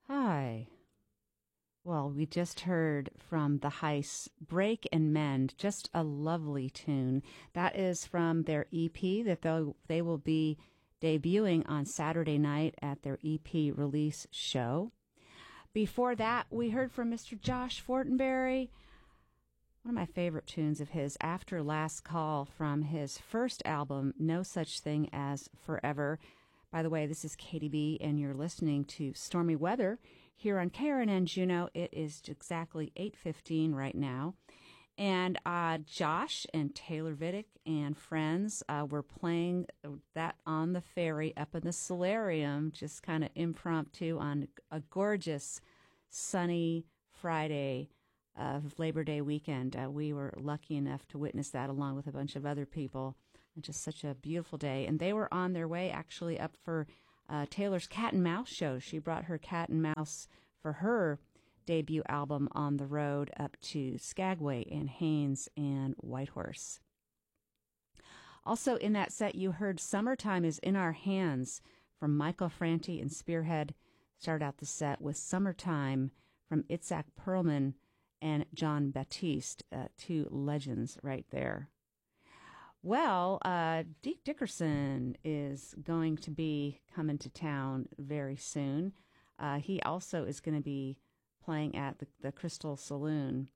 Hi. Well, we just heard from the Heiss, Break and Mend, just a lovely tune. That is from their EP that they will be debuting on Saturday night at their EP release show. Before that, we heard from Mr. Josh Fortenberry, one of my favorite tunes of his, After Last Call, from his first album, No Such Thing as Forever. By the way, this is Katie B, and you're listening to Stormy Weather here on KRNN Juneau. It is exactly 8:15 right now. And Josh and Taylor Vidic and friends were playing that on the ferry up in the solarium, just kind of impromptu on a gorgeous sunny Friday of Labor Day weekend. We were lucky enough to witness that along with a bunch of other people. And just such a beautiful day. And they were on their way actually up for Taylor's Cat and Mouse show. She brought her cat and mouse for her debut album on the road up to Skagway and Haines and Whitehorse. Also in that set, you heard Summertime is in Our Hands from Michael Franti and Spearhead. Start out the set with Summertime from Itzhak Perlman and John Baptiste, two legends right there. Well, Deke Dickerson is going to be coming to town very soon. He also is going to be playing at the Crystal Saloon.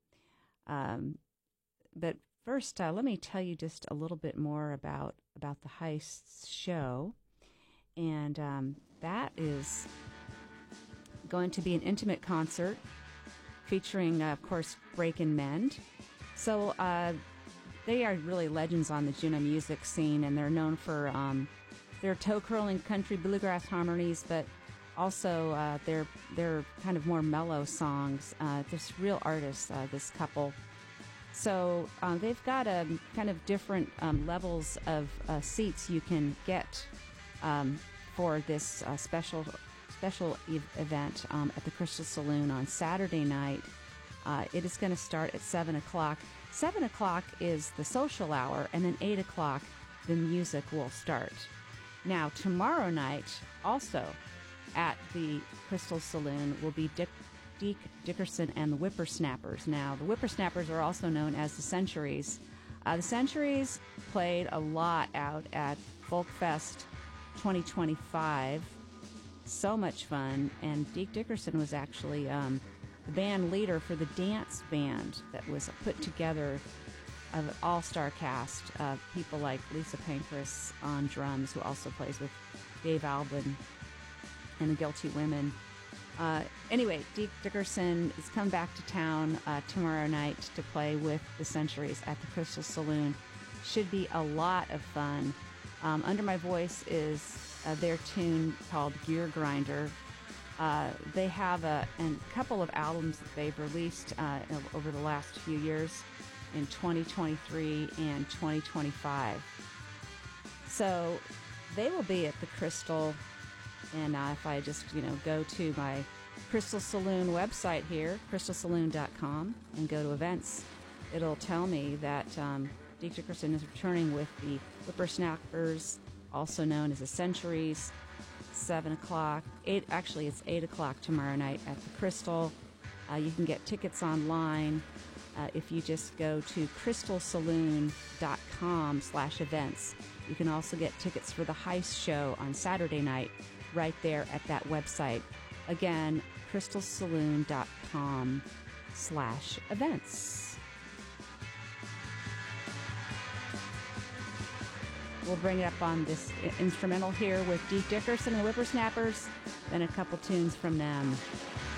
But first, let me tell you just a little bit more about the Heiss show. And that is going to be an intimate concert featuring, of course, Break and Mend. So they are really legends on the Juneau music scene, and they're known for their toe-curling country bluegrass harmonies, but also their kind of more mellow songs. Just real artists, this couple. So they've got a kind of different levels of seats you can get for this special event at the Crystal Saloon on Saturday night. It is going to start at 7 o'clock. 7 o'clock is the social hour, and then 8 o'clock the music will start. Now, tomorrow night, also at the Crystal Saloon, will be Deke Dickerson and the Whippersnappers. Now, the Whippersnappers are also known as the Centuries. The Centuries played a lot out at Folk Fest 2025. So much fun, and Deke Dickerson was actually the band leader for the dance band that was put together of an all-star cast of people like Lisa Pancras on drums, who also plays with Dave Albin and the Guilty Women. Anyway, Deke Dickerson is coming back to town tomorrow night to play with the Centuries at the Crystal Saloon. Should be a lot of fun. Under My Voice is their tune called Gear Grinder. They have a couple of albums that they've released over the last few years in 2023 and 2025. So they will be at the Crystal, and if I just go to my Crystal Saloon website here, crystalsaloon.com, and go to events, it'll tell me that Deke Dickerson is returning with the Whippersnappers, also known as the Centuries. 7 o'clock. It's 8 o'clock tomorrow night at the Crystal. You can get tickets online if you just go to crystalsaloon.com/events. You can also get tickets for the Heiss show on Saturday night right there at that website. Again, crystalsaloon.com/events. We'll bring it up on this instrumental here with Deke Dickerson and the Whippersnappers, then a couple tunes from them.